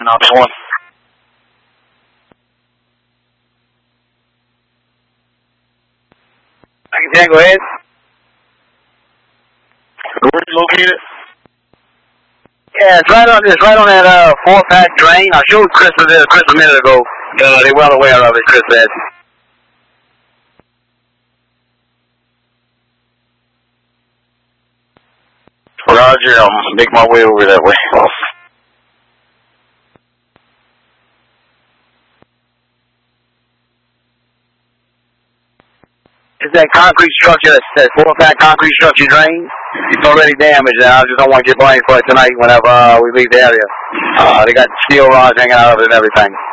option 1. I can tell, go ahead. Where are you located? Yeah, it's right on that 4-pack drain. I showed Chris a minute ago. They're well aware of it, Chris said. Roger, I'll make my way over that way. It's that concrete structure, that 4-pack concrete structure drain. It's already damaged, and I just don't want to get blamed for it tonight whenever we leave the area. They got steel rods hanging out of it and everything.